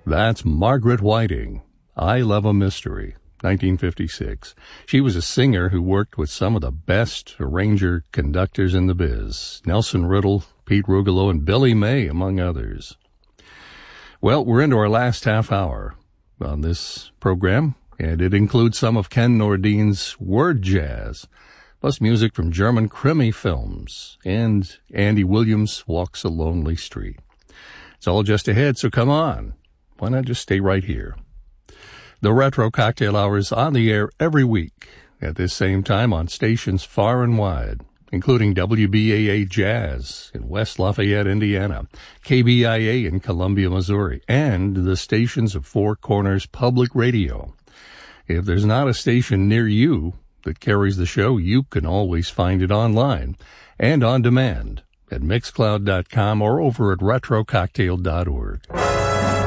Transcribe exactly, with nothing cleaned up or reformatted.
That's Margaret Whiting. I Love a Mystery, nineteen fifty-six. She was a singer who worked with some of the best arranger conductors in the biz. Nelson Riddle, Pete Rugolo, and Billy May, among others. Well, we're into our last half hour on this program, and it includes some of Ken Nordine's word jazz, plus music from German Krimi films, and Andy Williams' Walks a Lonely Street. It's all just ahead, so come on. Why not just stay right here? The Retro Cocktail Hour is on the air every week at this same time on stations far and wide, including W B A A Jazz in West Lafayette, Indiana, K B I A in Columbia, Missouri, and the stations of Four Corners Public Radio. If there's not a station near you that carries the show, you can always find it online and on demand at mixcloud dot com or over at retro cocktail dot org.